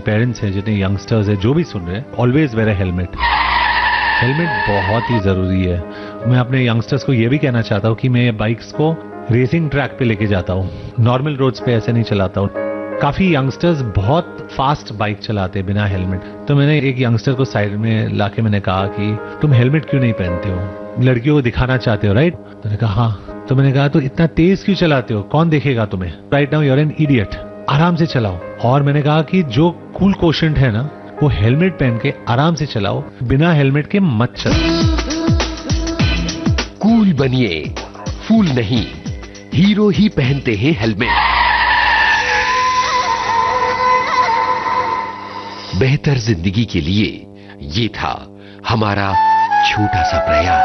Parents हैं, जितने youngsters हैं, जो भी सुन रहे हैं, ऑलवेज वेयर अ हेलमेट। हेलमेट बहुत ही जरूरी है। मैं अपने यंगस्टर्स को ये भी कहना चाहता हूँ कि मैं बाइक्स को रेसिंग ट्रैक पे लेके जाता हूँ, नॉर्मल रोड्स पे ऐसे नहीं चलाता हूँ। काफी यंगस्टर्स बहुत फास्ट बाइक चलाते हैं बिना हेलमेट। तो मैंने एक यंगस्टर को साइड में लाके मैंने कहा कि तुम हेलमेट क्यों नहीं पहनते हो, लड़कियों को दिखाना चाहते हो राइट? तो मैंने कहा हाँ। तो मैंने कहा तो इतना तेज क्यों चलाते हो, कौन देखेगा तुम्हें, right now you are an idiot, आराम से चलाओ। और मैंने कहा कि जो कूल कोशेंट है ना, वो हेलमेट पहन के आराम से चलाओ, बिना हेलमेट के मत चलाओ। कूल बनिए, फूल नहीं, हीरो ही पहनते हैं हेलमेट। बेहतर जिंदगी के लिए ये था हमारा छोटा सा प्रयास।